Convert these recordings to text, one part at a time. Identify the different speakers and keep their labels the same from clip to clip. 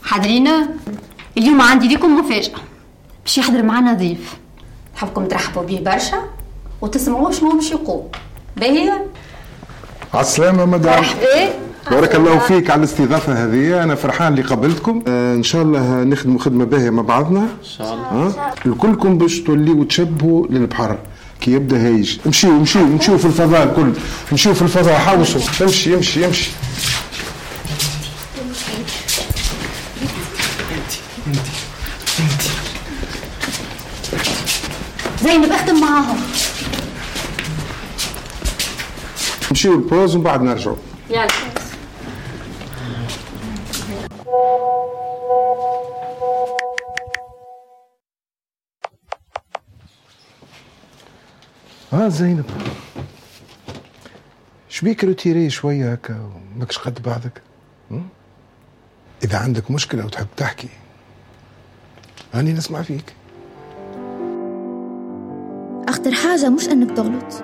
Speaker 1: حاضرين. اليوم عندي لكم مفاجأة، باش يحضر معنا ضيف، نحبكم ترحبوا به برشا وتسمعوا شنو باش يقول. باهي؟
Speaker 2: على السلامة مدام.
Speaker 1: مرحبا.
Speaker 2: بارك الله فيك على الاستضافة هذه، أنا فرحان اللي قابلتكم. إن شاء الله نخدموا خدمة باهية مع بعضنا إن شاء الله. الكلكم باش توليوا تشبهوا للبحر كي يبدا هايج. امشيوا في الفضاء الكل، امشيوا في الفضاء، حوسوا. يمشي.
Speaker 3: انت
Speaker 1: زينب اخدم معاهم.
Speaker 2: امشيوا البوز ومن بعد نرجعوا.
Speaker 1: يلا.
Speaker 2: زينب، شبيك روتيري شوية هكا وماكش قد بعضك؟ إذا عندك مشكلة وتحب تحكي أنا نسمع فيك.
Speaker 4: أخطر حاجة مش أنك تغلط،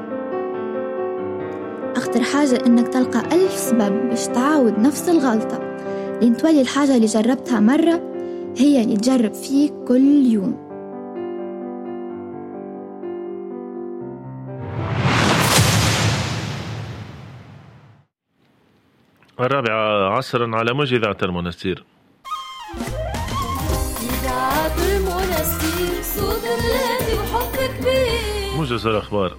Speaker 4: أخطر حاجة أنك تلقى 1000 سبب باش تعاود نفس الغلطة، لين تولي الحاجة اللي جربتها مرة هي اللي تجرب فيك كل يوم.
Speaker 5: الرابعة عصرا على موجة إذاعة المنستير.
Speaker 6: إذاعة المنستير صوت بلادي وحب كبير.
Speaker 5: موجز الأخبار.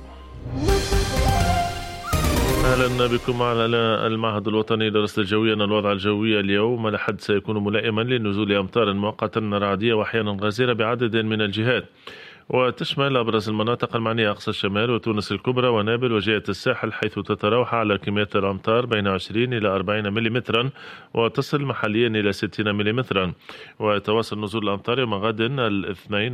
Speaker 5: أهلا بكم على المعهد الوطني للرصد الجوي. أن الوضع الجوي اليوم على حد سيكون ملائما لنزول أمطار مؤقتا رعدية وأحيانا غزيرة بعدد من الجهات، وتشمل أبرز المناطق المعنية أقصى الشمال وتونس الكبرى ونابل وجهة الساحل، حيث تتراوح على كميات الأمطار بين 20 إلى 40 ملم وتصل محليا إلى 60 ملم. ويتواصل نزول الأمطار يوم غد الاثنين